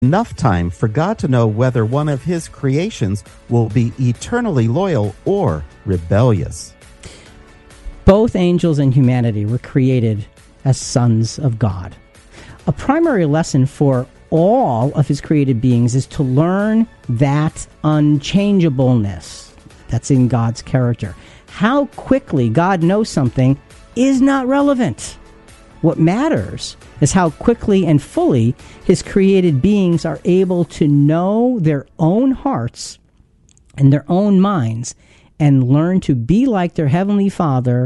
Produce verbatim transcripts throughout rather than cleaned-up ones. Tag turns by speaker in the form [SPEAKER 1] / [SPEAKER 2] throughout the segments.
[SPEAKER 1] enough time for God to know whether one of his creations will be eternally loyal or rebellious.
[SPEAKER 2] Both angels and humanity were created as sons of God. A primary lesson for all of his created beings is to learn that unchangeableness that's in God's character. How quickly God knows something is not relevant. What matters is how quickly and fully his created beings are able to know their own hearts and their own minds and learn to be like their Heavenly Father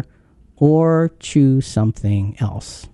[SPEAKER 2] or choose something else.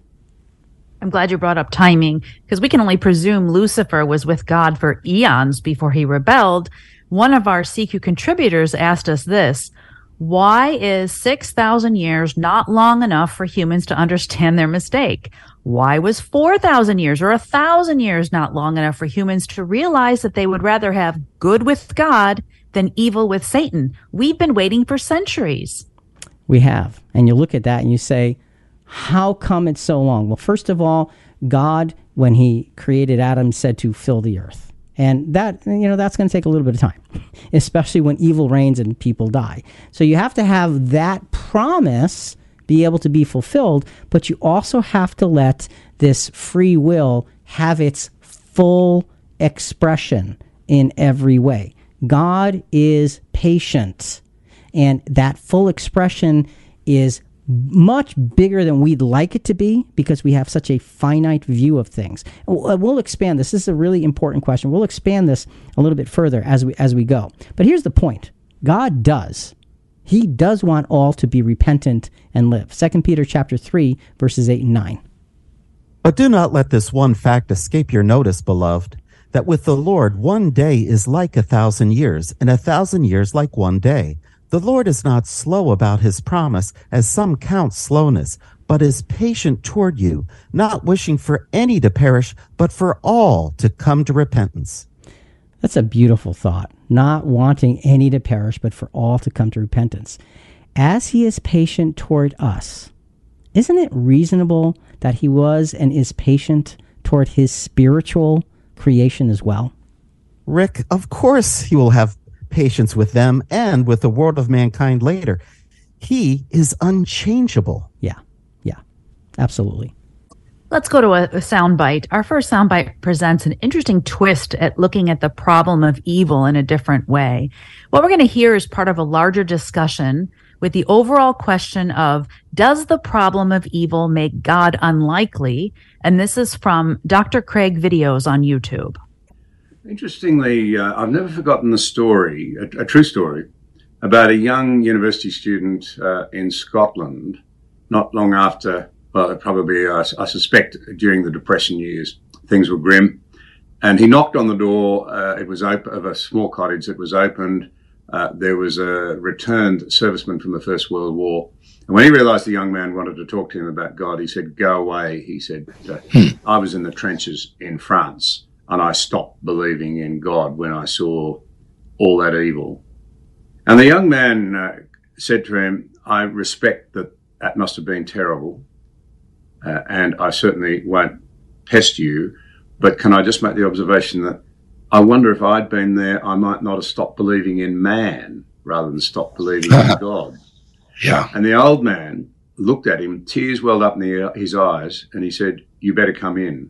[SPEAKER 3] I'm glad you brought up timing, because we can only presume Lucifer was with God for eons before he rebelled. One of our C Q contributors asked us this: why is six thousand years not long enough for humans to understand their mistake? Why was four thousand years or one thousand years not long enough for humans to realize that they would rather have good with God than evil with Satan? We've been waiting for centuries.
[SPEAKER 2] We have. And you look at that and you say, how come it's so long? Well, first of all, God, when he created Adam, said to fill the earth. And that, you know, that's going to take a little bit of time, especially when evil reigns and people die. So you have to have that promise be able to be fulfilled, but you also have to let this free will have its full expression in every way. God is patient, and that full expression is much bigger than we'd like it to be because we have such a finite view of things. We'll expand this. This is a really important question. We'll expand this a little bit further as we as we go. But here's the point. God does. He does want all to be repentant and live. Second Peter chapter three, verses eight and nine.
[SPEAKER 1] But do not let this one fact escape your notice, beloved, that with the Lord one day is like a thousand years, and a thousand years like one day. The Lord is not slow about his promise, as some count slowness, but is patient toward you, not wishing for any to perish, but for all to come to repentance.
[SPEAKER 2] That's a beautiful thought. Not wanting any to perish, but for all to come to repentance. As he is patient toward us, isn't it reasonable that he was and is patient toward his spiritual creation as well?
[SPEAKER 1] Rick, of course he will have patience with them and with the world of mankind later. He is unchangeable.
[SPEAKER 2] Yeah, yeah, absolutely.
[SPEAKER 3] Let's go to a, a soundbite. Our first soundbite presents an interesting twist at looking at the problem of evil in a different way. What we're going to hear is part of a larger discussion with the overall question of, does the problem of evil make God unlikely? And this is from Doctor Craig Videos on YouTube.
[SPEAKER 4] Interestingly, uh, I've never forgotten the story, a, a true story, about a young university student uh, in Scotland, not long after, well, probably, uh, I suspect, during the Depression years. Things were grim. And he knocked on the door. Uh, it was op- of a small cottage. It was opened. Uh, there was a returned serviceman from the First World War. And when he realized the young man wanted to talk to him about God, he said, "Go away." He said, uh, "I was in the trenches in France, and I stopped believing in God when I saw all that evil." And the young man uh, said to him, "I respect that that must have been terrible, uh, and I certainly won't pest you, but can I just make the observation that I wonder if I'd been there, I might not have stopped believing in man rather than stopped believing in God."
[SPEAKER 5] Yeah.
[SPEAKER 4] And the old man looked at him, tears welled up in the, his eyes, and he said, "You better come in.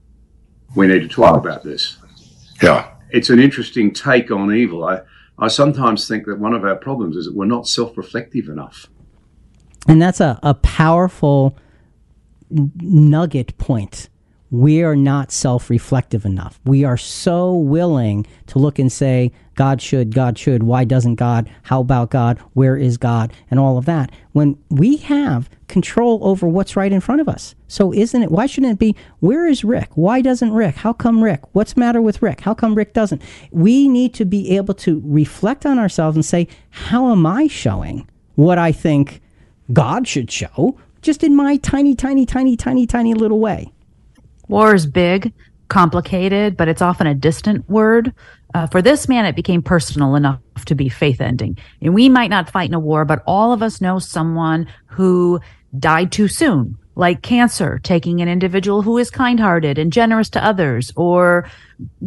[SPEAKER 4] We need to talk wow. about this."
[SPEAKER 5] Yeah.
[SPEAKER 4] It's an interesting take on evil. I, I sometimes think that one of our problems is that we're not self-reflective enough.
[SPEAKER 2] And that's a, a powerful nugget point. We are not self-reflective enough. We are so willing to look and say, God should, God should, why doesn't God, how about God, where is God, and all of that, when we have control over what's right in front of us. So isn't it, why shouldn't it be, where is Rick? Why doesn't Rick? How come Rick? What's the matter with Rick? How come Rick doesn't? We need to be able to reflect on ourselves and say, how am I showing what I think God should show, just in my tiny, tiny, tiny, tiny, tiny little way?
[SPEAKER 3] War is big, complicated, but it's often a distant word. Uh, for this man, it became personal enough to be faith-ending. And we might not fight in a war, but all of us know someone who died too soon, like cancer taking an individual who is kind-hearted and generous to others, or